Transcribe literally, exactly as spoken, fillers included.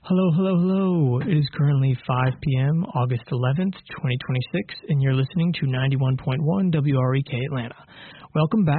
Hello, hello, hello. It is currently five p.m., August eleventh, twenty twenty-six, and you're listening to ninety-one point one W R E K Atlanta. Welcome back